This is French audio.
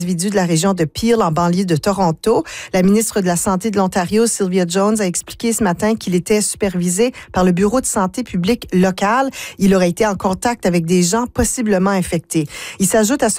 individu de la région de Peel, en banlieue de Toronto. La ministre de la Santé de l'Ontario, Sylvia Jones, a expliqué ce matin qu'il était supervisé par le Bureau de santé publique local. Il aurait été en contact avec des gens possiblement infectés. Il s'ajoute à ce